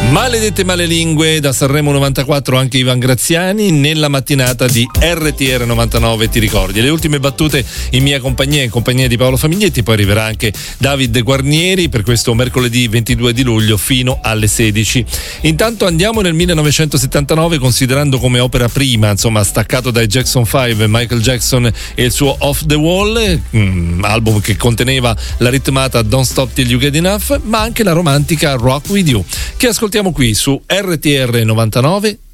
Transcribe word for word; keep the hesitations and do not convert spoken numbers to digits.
Maledette malelingue, da Sanremo novantaquattro anche Ivan Graziani nella mattinata di R T R novantanove, ti ricordi? Le ultime battute in mia compagnia, in compagnia di Paolo Famignetti, poi arriverà anche David Guarnieri per questo mercoledì ventidue di luglio fino alle sedici. Intanto andiamo nel millenovecentosettantanove, considerando come opera prima, insomma staccato dai Jackson cinque, Michael Jackson e il suo Off the Wall, mm, album che conteneva la ritmata Don't Stop Till You Get Enough, ma anche la romantica Rock With You, che ascoltiamo qui su R T R novantanove